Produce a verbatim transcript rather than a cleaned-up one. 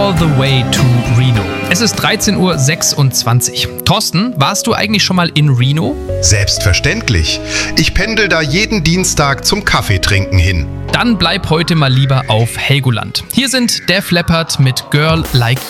all the way to Reno. Es ist dreizehn Uhr sechsundzwanzig. Thorsten, warst du eigentlich schon mal in Reno? Selbstverständlich. Ich pendel da jeden Dienstag zum Kaffeetrinken hin. Dann bleib heute mal lieber auf Helgoland. Hier sind Def Leppard mit Girl Like